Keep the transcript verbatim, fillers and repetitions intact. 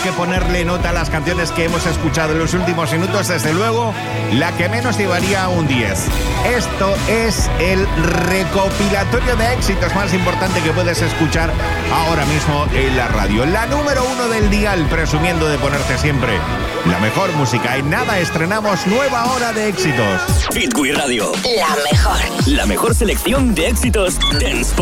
que ponerle nota a las canciones que hemos escuchado en los últimos minutos, desde luego, la que menos llevaría un diez. Esto es el recopilatorio de éxitos más importante que puedes escuchar ahora mismo en la radio. La número uno del dial, presumiendo de ponerte siempre la mejor música. En nada estrenamos nueva hora de éxitos. Hit We Radio. La mejor. La mejor selección de éxitos Dance Pop.